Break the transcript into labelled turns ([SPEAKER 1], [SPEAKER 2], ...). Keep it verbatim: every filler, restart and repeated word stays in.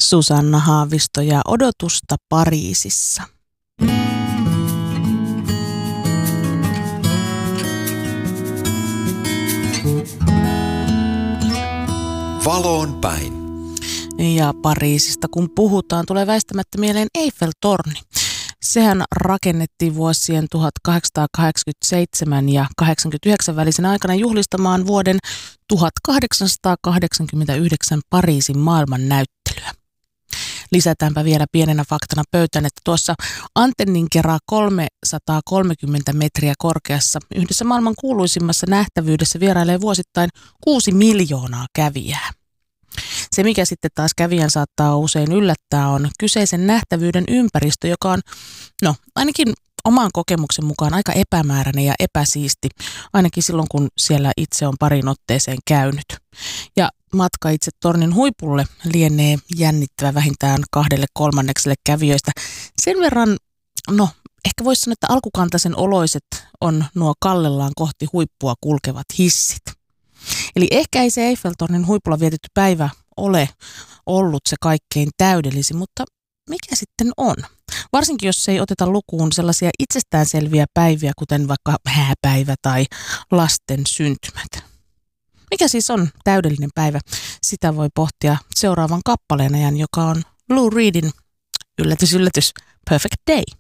[SPEAKER 1] Susanna Haavisto ja Odotusta Pariisissa.
[SPEAKER 2] Valoon päin.
[SPEAKER 1] Ja Pariisista kun puhutaan, tulee väistämättä mieleen Eiffel-torni. Sehän rakennettiin vuosien tuhatkahdeksansataakahdeksankymmentäseitsemän ja kahdeksankymmentäyhdeksän välisen aikana juhlistamaan vuoden tuhatkahdeksansataakahdeksankymmentäyhdeksän Pariisin maailmannäyttelyä. Lisätäänpä vielä pienenä faktana pöytään, että tuossa antennin kerran kolmesataakolmekymmentä metriä korkeassa yhdessä maailman kuuluisimmassa nähtävyydessä vierailee vuosittain kuusi miljoonaa kävijää. Se, mikä sitten taas kävijän saattaa usein yllättää, on kyseisen nähtävyyden ympäristö, joka on, no ainakin oman kokemuksen mukaan aika epämääräinen ja epäsiisti, ainakin silloin kun siellä itse on parin otteeseen käynyt. Ja matka itse tornin huipulle lienee jännittävä vähintään kahdelle kolmannekselle kävijöistä. Sen verran, no ehkä voisi sanoa, että alkukantaisen oloiset on nuo kallellaan kohti huippua kulkevat hissit. Eli ehkä ei se Eiffel-tornin huipulla vietetty päivä ole ollut se kaikkein täydellisin, mutta mikä sitten on? Varsinkin jos ei oteta lukuun sellaisia itsestäänselviä päiviä, kuten vaikka hääpäivä tai lasten syntymät. Mikä siis on täydellinen päivä? Sitä voi pohtia seuraavan kappaleen ajan, joka on Lou Reedin yllätys, yllätys, Perfect Day.